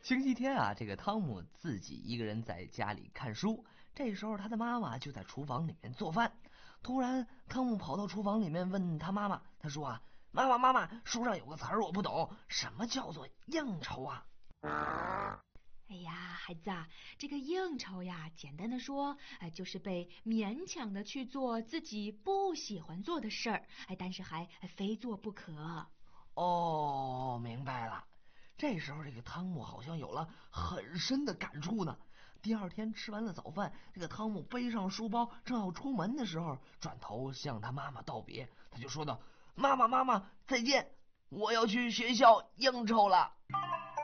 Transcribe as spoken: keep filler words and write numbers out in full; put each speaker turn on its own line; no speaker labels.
星期天啊，这个汤姆自己一个人在家里看书，这时候他的妈妈就在厨房里面做饭。突然，汤姆跑到厨房里面问他妈妈，他说啊，妈妈妈妈，书上有个词儿我不懂，什么叫做应酬啊？
哎呀，孩子啊，这个应酬呀，简单的说，哎，就是被勉强的去做自己不喜欢做的事儿，哎，但是还非做不可。
哦，明白了。这时候，这个汤姆好像有了很深的感触呢。第二天吃完了早饭，这个汤姆背上书包，正要出门的时候，转头向他妈妈道别，他就说道：“妈妈，妈妈，再见，我要去学校应酬了。”